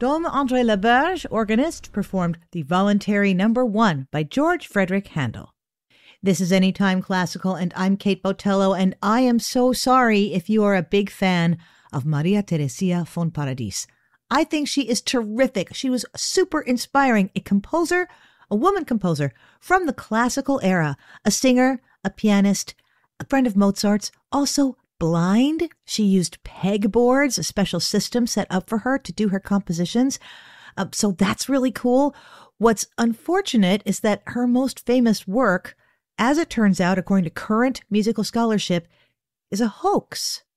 Dom André Laberge, organist, performed the Voluntary No. 1 by George Frederick Handel. This is Anytime Classical, and I'm Kate Botello, and I am so sorry if you are a big fan of Maria Teresia von Paradis. I think she is terrific. She was super inspiring, a composer, a woman composer from the classical era, a singer, a pianist, a friend of Mozart's, also blind. She used pegboards, a special system set up for her to do her compositions. So that's really cool. What's unfortunate is that her most famous work, as it turns out, according to current musical scholarship, is a hoax.